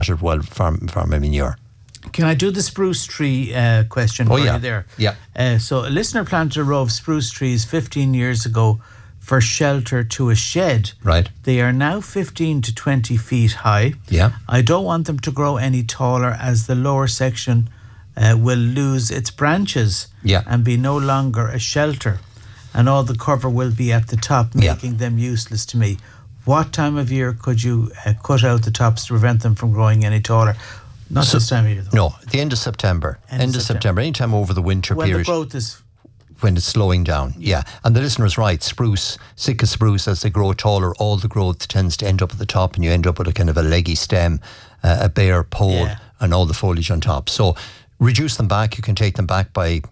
well farm manure. Can I do the spruce tree question for you there? Yeah. So a listener planted a row of spruce trees 15 years ago for shelter to a shed. Right. They are now 15 to 20 feet high. Yeah. I don't want them to grow any taller as the lower section will lose its branches and be no longer a shelter, and all the cover will be at the top, making them useless to me. What time of year could you cut out the tops to prevent them from growing any taller? Not this time of year, though. No, the end of September. End of September. Anytime over the winter period. When the growth is... When it's slowing down, And the listener is right. Spruce, Sitka spruce, as they grow taller, all the growth tends to end up at the top, and you end up with a kind of a leggy stem, a bare pole, and all the foliage on top. So reduce them back. You can take them back by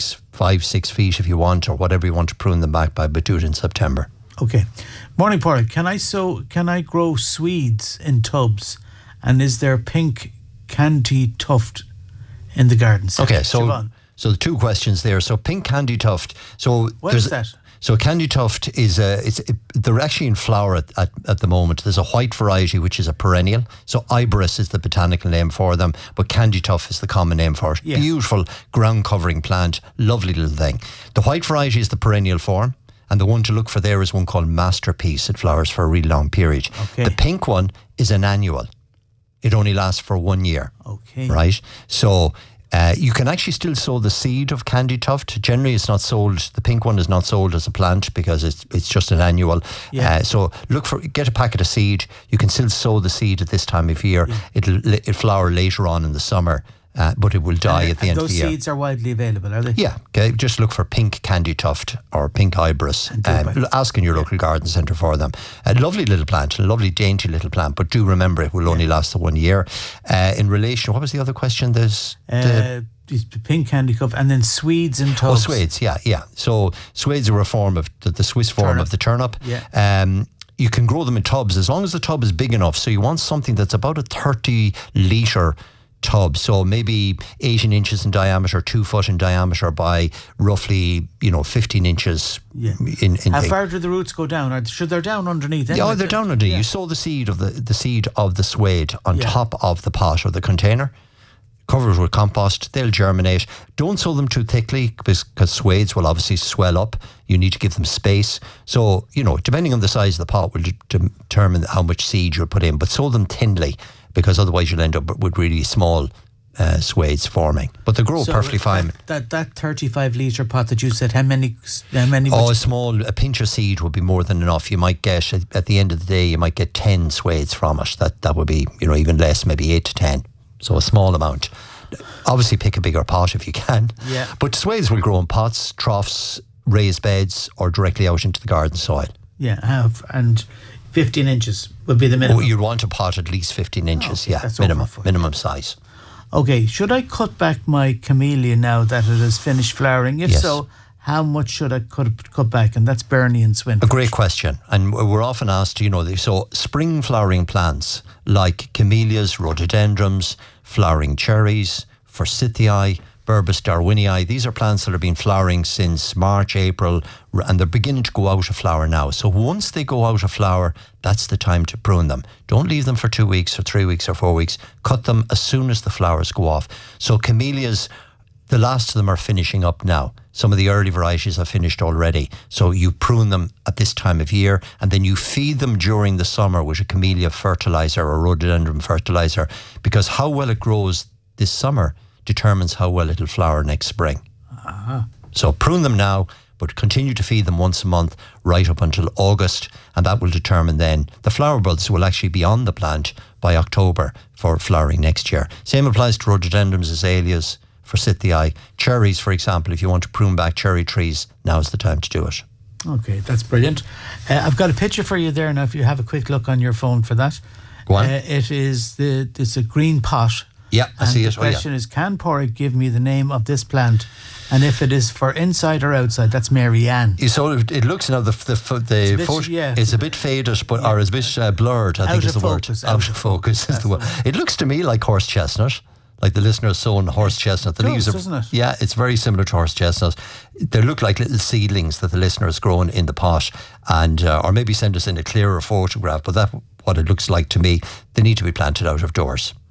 5, 6 feet if you want, or whatever you want to prune them back by, but do it in September. Okay. Morning, Paul. Can I grow Swedes in tubs? And is there pink candy tuft in the garden? Okay, so the two questions there. So pink candy tuft. So what is that? So candy tuft is they're actually in flower at the moment. There's a white variety which is a perennial. So Iberis is the botanical name for them, but candy tuft is the common name for it. Yeah. Beautiful ground covering plant, lovely little thing. The white variety is the perennial form, and the one to look for there is one called Masterpiece. It flowers for a really long period. Okay. The pink one is an annual. It only lasts for 1 year. Okay. Right? So you can actually still sow the seed of candy tuft. Generally, it's not sold. The pink one is not sold as a plant because it's just an annual. Yeah. So get a packet of seed. You can still sow the seed at this time of year. Yeah. It'll flower later on in the summer. But it will die at the end of the year. Those seeds are widely available, are they? Yeah. Okay. Just look for pink candy tuft or pink Iberis. Ask in your local garden centre for them. A lovely little plant, a lovely dainty little plant, but do remember it will only last the 1 year. In relation, what was the other question? There's the pink candy tuft and then Swedes in tubs. Oh, Swedes, yeah. So Swedes are a form of the Swiss form of the turnip. Yeah. You can grow them in tubs as long as the tub is big enough. So you want something that's about a 30-litre tub, so maybe 18 inches in diameter, 2 foot in diameter by roughly 15 inches. Yeah. How far do the roots go down? Or should they're down underneath? Yeah, they're down underneath. Yeah. You sow the seed of the swede on top of the pot or the container. Cover it with compost. They'll germinate. Don't sow them too thickly because swades will obviously swell up. You need to give them space. So depending on the size of the pot will determine how much seed you'll put in. But sow them thinly, because otherwise you'll end up with really small swades forming. But they grow perfectly fine. That 35-litre pot that you said, how many? A pinch of seed would be more than enough. You might get, at the end of the day, you might get 10 swades from it. That would be, even less, maybe 8 to 10. So a small amount. Obviously pick a bigger pot if you can. Yeah. But swades will grow in pots, troughs, raised beds, or directly out into the garden soil. Yeah, and 15 inches would be the minimum. You'd want a pot at least 15 inches, that's minimum size. Okay, should I cut back my camellia now that it has finished flowering? If so, how much should I cut back? And that's Bernie and Swinford. A great question. And we're often asked, so spring flowering plants like camellias, rhododendrons, flowering cherries, forsythia, Burbus darwinii, these are plants that have been flowering since March, April, and they're beginning to go out of flower now. So once they go out of flower, that's the time to prune them. Don't leave them for 2 weeks or 3 weeks or 4 weeks. Cut them as soon as the flowers go off. So camellias, the last of them are finishing up now. Some of the early varieties have finished already. So you prune them at this time of year, and then you feed them during the summer with a camellia fertilizer or rhododendron fertilizer, because how well it grows this summer determines how well it'll flower next spring. Uh-huh. So prune them now, but continue to feed them once a month right up until August, and that will determine then the flower buds will actually be on the plant by October for flowering next year. Same applies to rhododendrons, azaleas, forsythia, cherries, for example. If you want to prune back cherry trees, now's the time to do it. Okay, that's brilliant. I've got a picture for you there now. If you have a quick look on your phone for that, go on. It's a green pot. Yeah, I see it. The question is, can Pádraig give me the name of this plant? And if it is for inside or outside, that's Mary Ann. So it looks now the photo is a bit faded, but or is a bit blurred. I think is the word. Out of focus is the word. It looks to me like horse chestnut. Like the listener sown horse chestnut. The leaves are, doesn't it? Yeah, it's very similar to horse chestnut. They look like little seedlings that the listener has grown in the pot, and or maybe send us in a clearer photograph. But that what it looks like to me, they need to be planted out of doors.